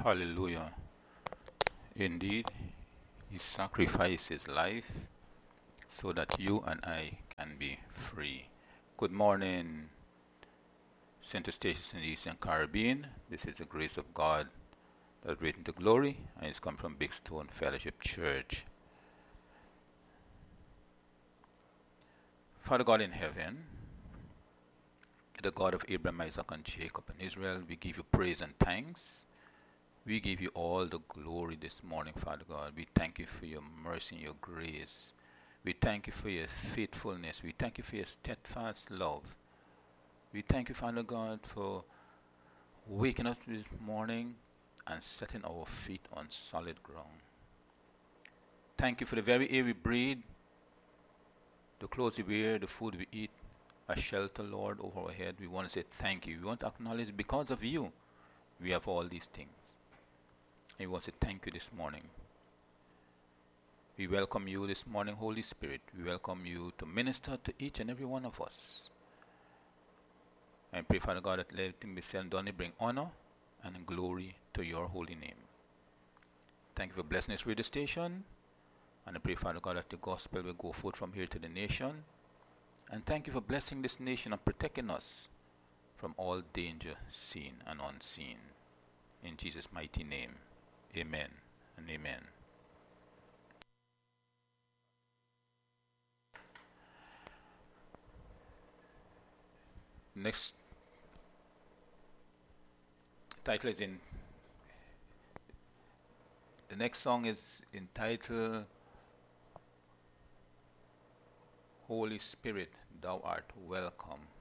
Hallelujah. Indeed, he sacrificed his life so that you and I can be free. Good morning, Center Stations in the Eastern Caribbean. This is the grace of God that raised into glory, and it's come from Big Stone Fellowship Church. Father God in heaven, the God of Abraham, Isaac, and Jacob and Israel, we give you praise and thanks. We give you all the glory this morning, Father God. We thank you for your mercy and your grace. We thank you for your faithfulness. We thank you for your steadfast love. We thank you, Father God, for waking us this morning and setting our feet on solid ground. Thank you for the very air we breathe, the clothes we wear, the food we eat, a shelter, Lord, over our head. We want to say thank you. We want to acknowledge because of you, we have all these things. And we want to say thank you this morning. We welcome you this morning, Holy Spirit. We welcome you to minister to each and every one of us. And pray, Father God, that everything be said and done, bring honor and glory to your holy name. Thank you for blessing this radio station. And I pray, Father God, that the gospel will go forth from here to the nation. And thank you for blessing this nation and protecting us from all danger, seen and unseen. In Jesus' mighty name, amen and amen. Next title is in the next song is entitled Holy Spirit, Thou Art Welcome.